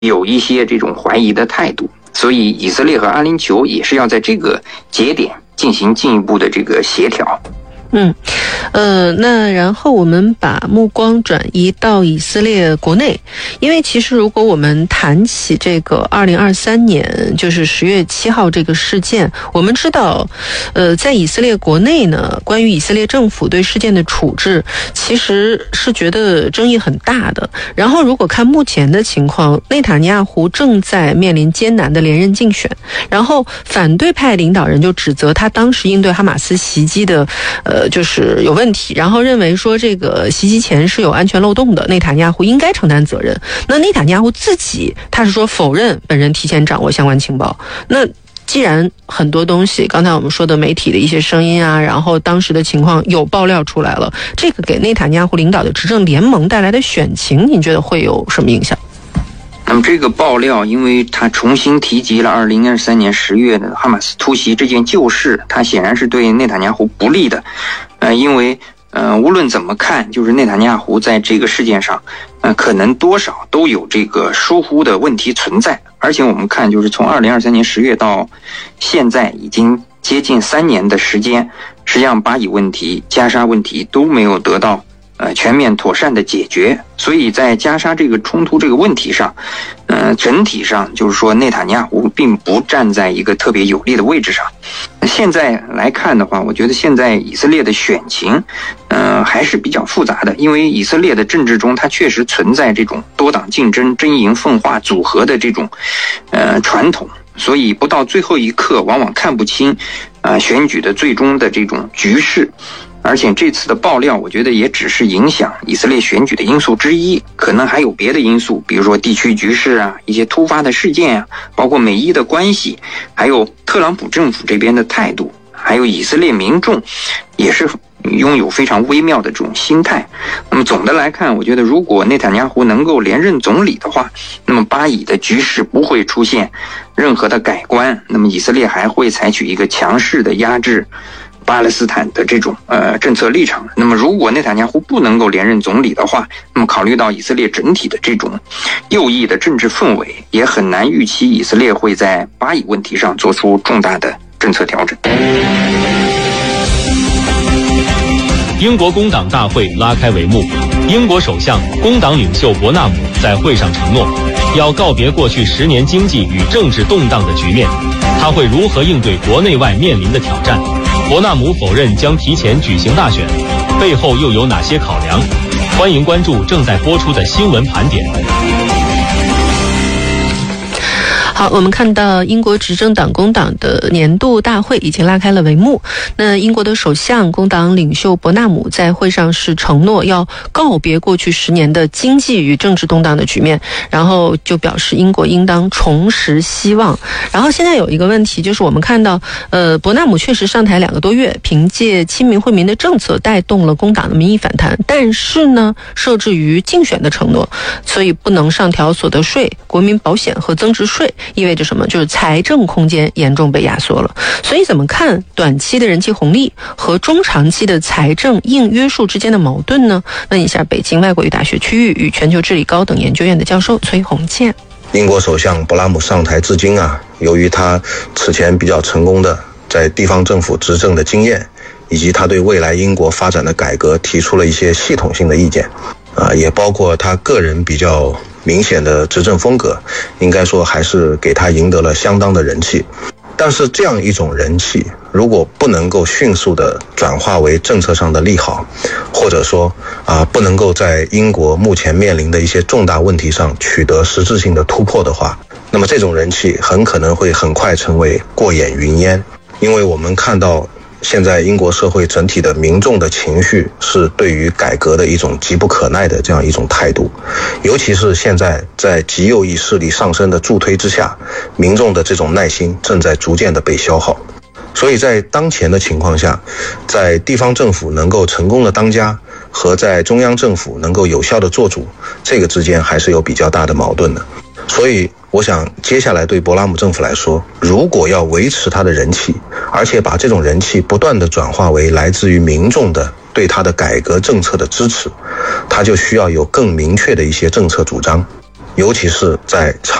有一些这种怀疑的态度，所以以色列和阿联酋也是要在这个节点进行进一步的这个协调。 那然后我们把目光转移到以色列国内，因为其实如果我们谈起这个2023年就是10月7号这个事件，我们知道在以色列国内呢，关于以色列政府对事件的处置其实是觉得争议很大的。然后如果看目前的情况，内塔尼亚胡正在面临艰难的连任竞选，然后反对派领导人就指责他当时应对哈马斯袭击的就是有问题，然后认为说这个袭击前是有安全漏洞的，内塔尼亚胡应该承担责任。那内塔尼亚胡自己他是说否认本人提前掌握相关情报。那既然很多东西刚才我们说的媒体的一些声音啊，然后当时的情况有爆料出来了，这个给内塔尼亚胡领导的执政联盟带来的选情，你觉得会有什么影响？ 那么这个爆料，因为他重新提及了2023年10月的哈马斯突袭这件旧事，他显然是对内塔尼亚胡不利的。因为无论怎么看，就是内塔尼亚胡在这个事件上，可能多少都有这个疏忽的问题存在。而且我们看，就是从2023年10月到现在已经接近3年的时间，实际上巴以问题、加沙问题都没有得到全面妥善的解决。所以在加沙这个冲突这个问题上，整体上就是说内塔尼亚胡并不站在一个特别有利的位置上。现在来看的话，我觉得现在以色列的选情还是比较复杂的，因为以色列的政治中它确实存在这种多党竞争、针营分化组合的这种传统，所以不到最后一刻往往看不清选举的最终的这种局势。而且这次的爆料，我觉得也只是影响以色列选举的因素之一，可能还有别的因素，比如说地区局势啊，一些突发的事件啊，包括美伊的关系，还有特朗普政府这边的态度，还有以色列民众也是拥有非常微妙的这种心态。那么总的来看，我觉得如果内塔尼亚胡能够连任总理的话，那么巴以的局势不会出现任何的改观，那么以色列还会采取一个强势的压制巴勒斯坦的这种政策立场。那么如果内塔尼亚胡不能够连任总理的话，那么考虑到以色列整体的这种右翼的政治氛围，也很难预期以色列会在巴以问题上做出重大的政策调整。 英国工党大会拉开帷幕，英国首相、工党领袖伯纳姆在会上承诺，要告别过去10年经济与政治动荡的局面。他会如何应对国内外面临的挑战？伯纳姆否认将提前举行大选，背后又有哪些考量？欢迎关注正在播出的新闻盘点。 好，我们看到英国执政党工党的年度大会已经拉开了帷幕。那英国的首相、工党领袖伯纳姆在会上是承诺要告别过去10年的经济与政治动荡的局面，然后就表示英国应当重拾希望。然后现在有一个问题，就是我们看到伯纳姆确实上台2个多月，凭借亲民惠民的政策带动了工党的民意反弹，但是呢受制于竞选的承诺，所以不能上调所得税、国民保险和增值税，意味着什么？就是财政空间严重被压缩了。所以怎么看短期的人气红利和中长期的财政硬约束之间的矛盾呢？问一下北京外国语大学区域与全球治理高等研究院的教授崔洪建。 英国首相伯纳姆上台至今由于他此前比较成功的在地方政府执政的经验，以及他对未来英国发展的改革提出了一些系统性的意见，也包括他个人比较明显的执政风格，应该说还是给他赢得了相当的人气。但是这样一种人气如果不能够迅速的转化为政策上的利好，或者说不能够在英国目前面临的一些重大问题上取得实质性的突破的话，那么这种人气很可能会很快成为过眼云烟。因为我们看到现在英国社会整体的民众的情绪是对于改革的一种急不可耐的这样一种态度，尤其是现在在极右翼势力上升的助推之下，民众的这种耐心正在逐渐的被消耗。所以在当前的情况下，在地方政府能够成功的当家和在中央政府能够有效的做主，这个之间还是有比较大的矛盾的。所以我想接下来对伯纳姆政府来说，如果要维持他的人气，而且把这种人气不断的转化为来自于民众的对他的改革政策的支持，他就需要有更明确的一些政策主张。 尤其是在